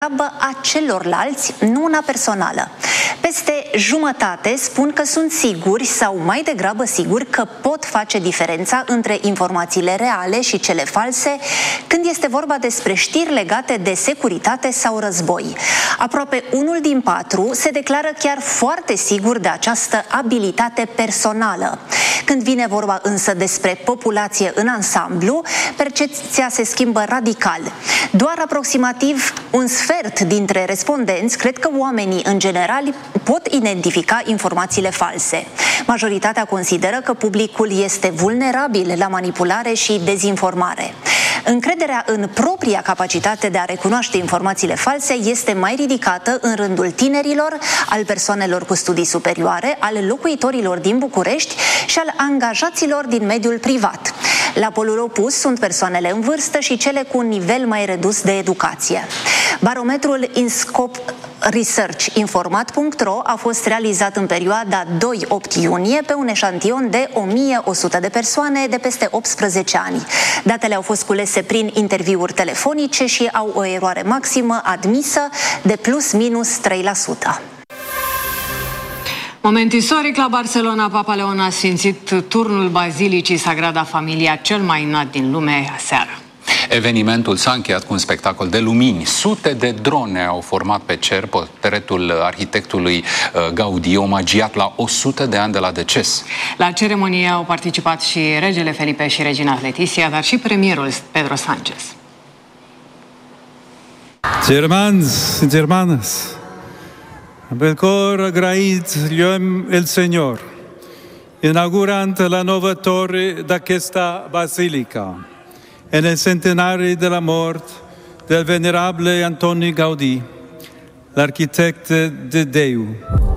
a celorlalți, nu una personală. Peste jumătate spun că sunt siguri sau mai degrabă siguri că pot face diferența între informațiile reale și cele false când este vorba despre știri legate de securitate sau război. Aproape 1 din 4 se declară chiar foarte sigur de această abilitate personală. Când vine vorba însă despre populație în ansamblu, percepția se schimbă radical. Doar aproximativ un sfert dintre respondenți cred că oamenii în general pot identifica informațiile false. Majoritatea consideră că publicul este vulnerabil la manipulare și dezinformare. Încrederea în propria capacitate de a recunoaște informațiile false este mai ridicată în rândul tinerilor, al persoanelor cu studii superioare, al locuitorilor din București și al angajaților din mediul privat. La polul opus sunt persoanele în vârstă și cele cu un nivel mai redus de educație. Barometrul INSCOP Research Informat.ro a fost realizat în perioada 2-8 iunie pe un eșantion de 1100 de persoane de peste 18 ani. Datele au fost culese prin interviuri telefonice și au o eroare maximă admisă de +- 3%. Moment istoric la Barcelona, Papa Leon a sfințit turnul Bazilicii Sagrada Familia, cel mai înalt din lume, aseară. Evenimentul s-a încheiat cu un spectacol de lumini. Sute de drone au format pe cer portretul arhitectului Gaudí, omagiat la 100 de ani de la deces. La ceremonie au participat și regele Felipe și regina Letizia, dar și premierul Pedro Sánchez. Germans y germanas, amb el cor agraït lluem el Senyor, inaugurant la nova torre d'aquesta basílica, en el centenari de la mort del venerable Antoni Gaudí, l'arquitecte de Déu.